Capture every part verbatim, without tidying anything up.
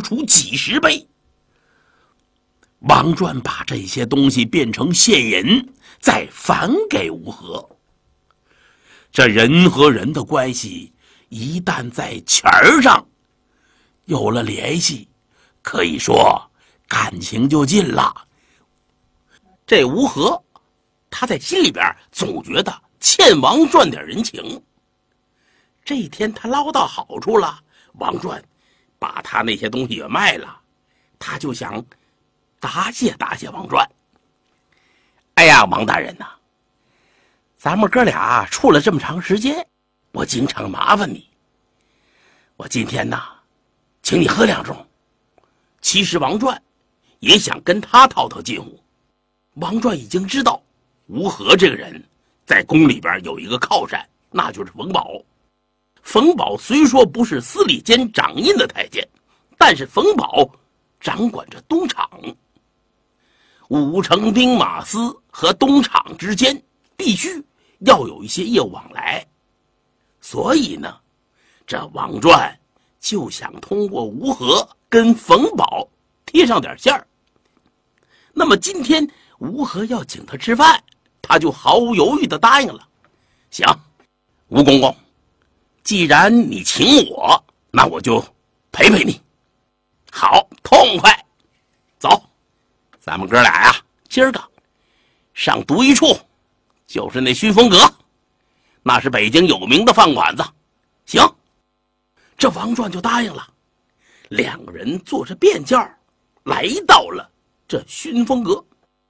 出几十倍。王传把这些东西变成现银，再返给吴和。这人和人的关系一旦在钱儿上有了联系，可以说感情就近了。这吴和他在心里边总觉得欠王传点人情。这一天他捞到好处了，王传把他那些东西也卖了，他就想答谢答谢王传。哎呀，王大人呐、啊，咱们哥俩处了这么长时间，我经常麻烦你，我今天呐请你喝两盅。其实王传也想跟他套套近乎。王传已经知道吴和这个人在宫里边有一个靠山，那就是冯保。冯保虽说不是司礼监掌印的太监，但是冯保掌管着东厂，武城兵马司和东厂之间必须要有一些业务往来，所以呢，这王传就想通过吴和跟冯保贴上点线儿。那么今天吴和要请他吃饭，他就毫无犹豫地答应了。行，吴公公，既然你请我，那我就陪陪你。好，痛快。走，咱们哥俩呀，今儿个上独一处，就是那熏风阁，那是北京有名的饭馆子。行，这王传就答应了。两个人坐着便轿来到了这熏风阁。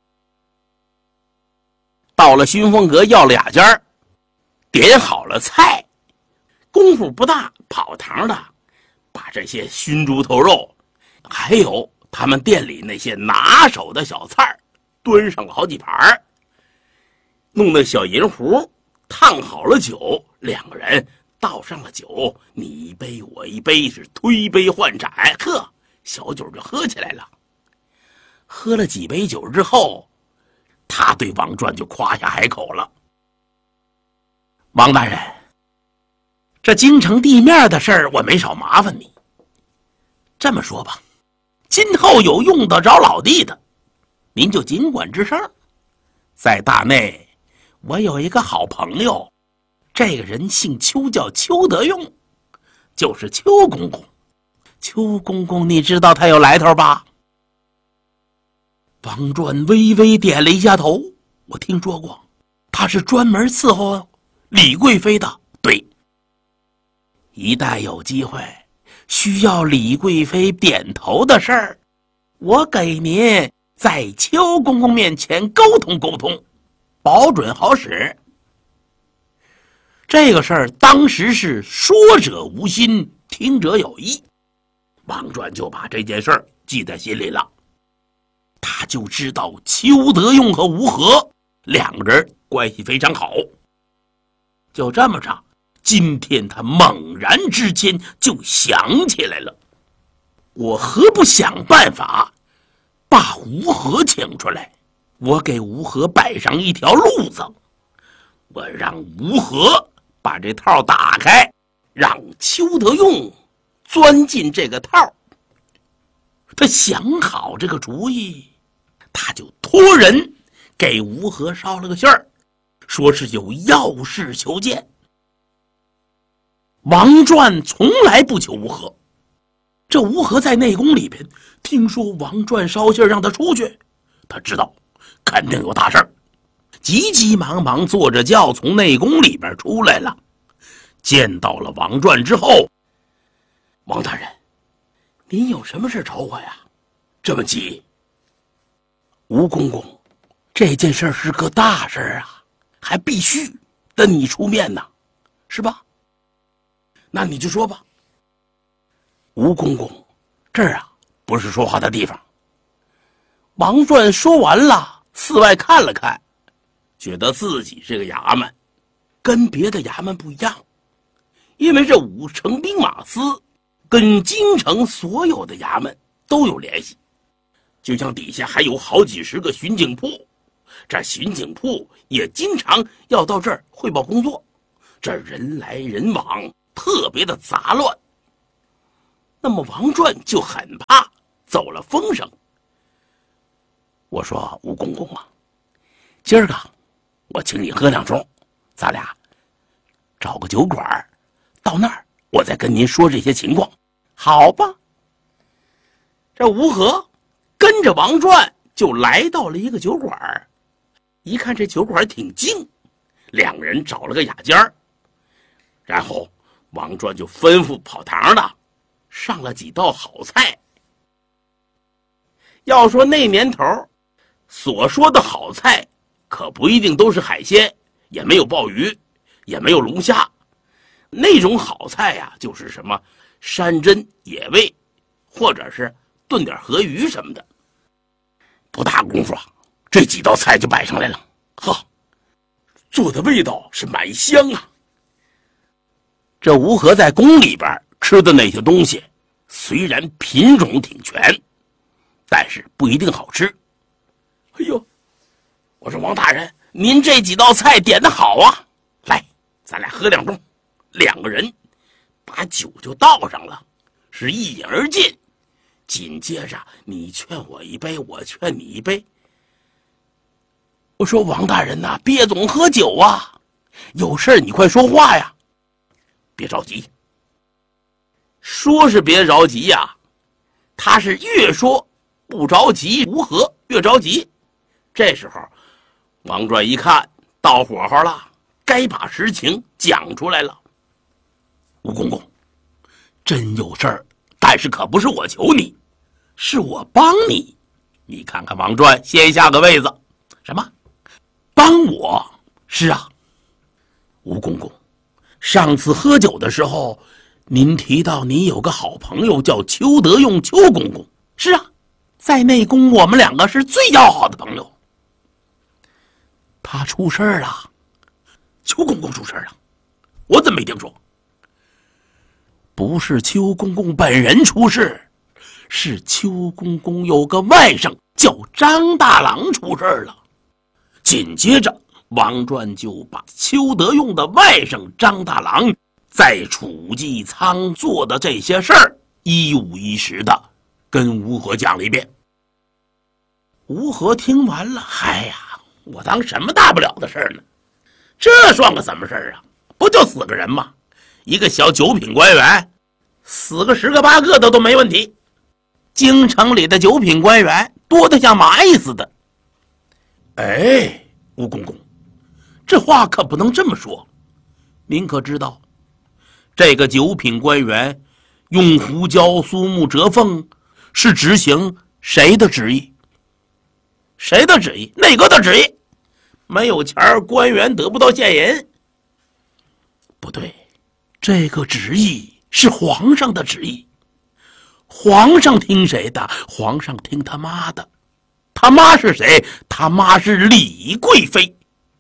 到了熏风阁，要俩家，点好了菜，功夫不大，跑堂的把这些熏猪头肉，还有他们店里那些拿手的小菜端上了好几盘，弄那小银壶烫好了酒，两个人倒上了酒，你一杯我一杯，是推杯换盏，呵，小酒就喝起来了。喝了几杯酒之后，他对王传就夸下海口了。王大人，这京城地面的事儿我没少麻烦你。这么说吧，今后有用得着老弟的，您就尽管吱声。在大内，我有一个好朋友，这个人姓邱，叫邱德用，就是邱公公。邱公公，你知道他有来头吧？王传微微点了一下头，我听说过，他是专门伺候李贵妃的。对，一旦有机会需要李贵妃点头的事儿，我给您在邱公公面前沟通沟通，保准好使。这个事儿当时是说者无心，听者有意，王传就把这件事儿记在心里了。他就知道邱德用和吴和两个人关系非常好。就这么着，今天他猛然之间就想起来了，我何不想办法把吴和请出来，我给吴和摆上一条路子，我让吴和把这套打开，让邱德用钻进这个套。他想好这个主意，他就托人给吴和捎了个信儿，说是有要事求见。王传从来不求吴和，这吴和在内宫里边听说王传捎信让他出去，他知道肯定有大事儿，急急忙忙坐着轿从内宫里边出来了。见到了王传之后，王大人，您有什么事找我呀？这么急？吴公公，这件事是个大事啊，还必须得你出面呢，是吧？那你就说吧。吴公公，这儿啊不是说话的地方。王传说完了，四外看了看，觉得自己这个衙门跟别的衙门不一样，因为这武城兵马司跟京城所有的衙门都有联系，就像底下还有好几十个巡警铺，这巡警铺也经常要到这儿汇报工作，这人来人往，特别的杂乱。 那么王传就很怕走了风声。我说吴公公啊，今儿个我请你喝两盅，咱俩找个酒馆，到那儿我再跟您说这些情况，好吧？这吴和跟着王传就来到了一个酒馆，一看这酒馆挺静，两人找了个雅间儿，然后王传就吩咐跑堂的上了几道好菜。要说那年头所说的好菜可不一定都是海鲜，也没有鲍鱼，也没有龙虾，那种好菜呀、啊，就是什么山珍野味，或者是炖点河鱼什么的。不大功夫啊，这几道菜就摆上来了，呵，做的味道是蛮香啊。这吴和在宫里边吃的那些东西，虽然品种挺全，但是不一定好吃。哎呦，我说王大人，您这几道菜点的好啊，来，咱俩喝两盅。两个人把酒就倒上了，是一饮而尽。紧接着你劝我一杯，我劝你一杯。我说王大人呐、啊，别总喝酒啊，有事你快说话呀，别着急。说是别着急呀、啊，他是越说不着急，吴和越着急。这时候王传一看到火候了，该把实情讲出来了。吴公公，真有事儿，但是可不是我求你，是我帮你。你看看王传先下个位子。什么？帮我？是啊，吴公公，上次喝酒的时候您提到您有个好朋友叫邱德用，邱公公。是啊，在内宫我们两个是最要好的朋友。他出事了。邱公公出事了？我怎么没听说？不是邱公公本人出事，是邱公公有个外甥叫张大郎出事了。紧接着王传就把邱德用的外甥张大郎在储计仓做的这些事儿一五一十的跟吴和讲了一遍。吴和听完了，嗨呀，我当什么大不了的事儿呢？这算个什么事儿啊？不就死个人吗？一个小九品官员，死个十个八个的都没问题。京城里的九品官员多得像蚂蚁似的。哎，吴公公，这话可不能这么说。您可知道，这个九品官员用胡椒、苏木、折凤是执行谁的旨意？谁的旨意？内阁的旨意。没有钱，官员得不到现银。不对，这个旨意是皇上的旨意。皇上听谁的？皇上听他妈的。他妈是谁？他妈是李贵妃。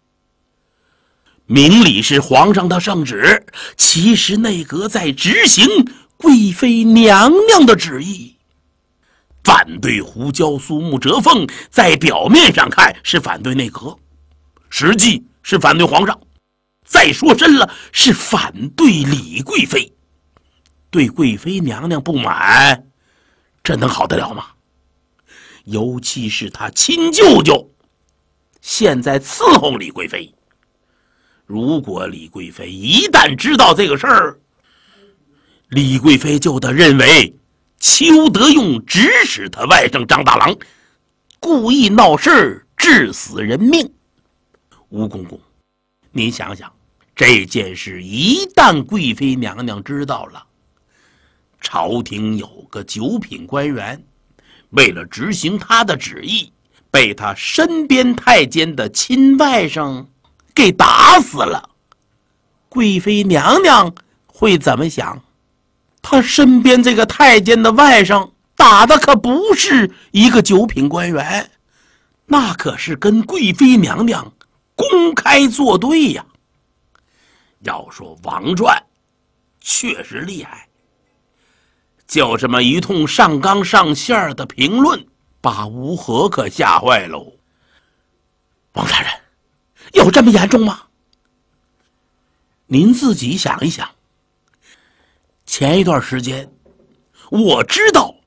明里是皇上的圣旨，其实内阁在执行贵妃娘娘的旨意。反对胡椒、苏木、折凤，在表面上看是反对内阁，实际是反对皇上。再说深了，是反对李贵妃。对贵妃娘娘不满，这能好得了吗？尤其是他亲舅舅现在伺候李贵妃。如果李贵妃一旦知道这个事儿，李贵妃就得认为邱德用指使他外甥张大郎故意闹事儿，致死人命。吴公公，您想想，这件事一旦贵妃娘娘知道了，朝廷有个九品官员为了执行他的旨意，被他身边太监的亲外甥给打死了。贵妃娘娘会怎么想？他身边这个太监的外甥打的可不是一个九品官员，那可是跟贵妃娘娘公开作对呀。要说王传确实厉害，就这么一通上纲上线的评论，把吴和可吓坏喽。王大人，有这么严重吗？您自己想一想，前一段时间我知道